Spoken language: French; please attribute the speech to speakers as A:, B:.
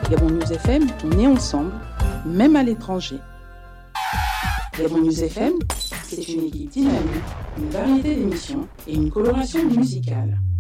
A: Gabon News FM, on est ensemble, même à l'étranger. Gabon News FM, c'est une équipe dynamique, une variété d'émissions et une coloration musicale.